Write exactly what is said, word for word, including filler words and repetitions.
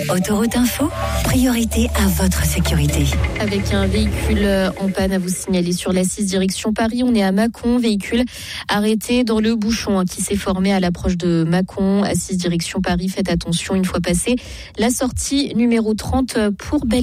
Autoroute Info, priorité à votre sécurité. Avec un véhicule en panne à vous signaler sur la six direction Paris, on est à Mâcon, véhicule arrêté dans le bouchon qui s'est formé à l'approche de Mâcon à six direction Paris. Faites attention une fois passé la sortie numéro trente pour Belle.